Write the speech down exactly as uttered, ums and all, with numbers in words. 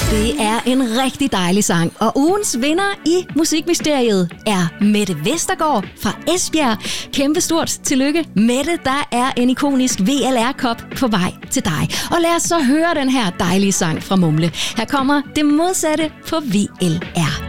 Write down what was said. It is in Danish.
Det er en rigtig dejlig sang, og ugens vinder i Musikmysteriet er Mette Vestergaard fra Esbjerg. Kæmpestort tillykke, Mette. Der er en ikonisk V L R-kop på vej til dig. Og lad os så høre den her dejlige sang fra Mumle. Her kommer det modsatte på V L R.